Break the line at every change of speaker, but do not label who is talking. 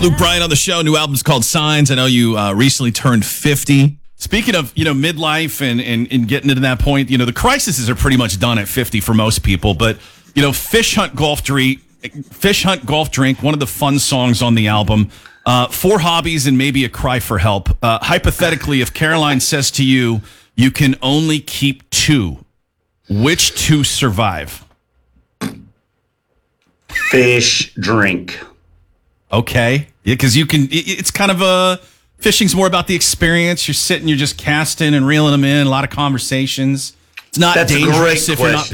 Luke Bryan on the show. New album's called Signs. I know you recently turned 50. Speaking of, midlife and getting to that point, the crises are pretty much done at 50 for most people. But, Fish Hunt Golf Drink, one of the fun songs on the album. 4 hobbies and maybe a cry for help. Hypothetically, if Caroline says to you, you can only keep 2, which 2 survive?
Fish, drink.
Okay. Yeah, because it's kind of fishing's more about the experience. You're just casting and reeling them in, a lot of conversations. It's not dangerous if you're not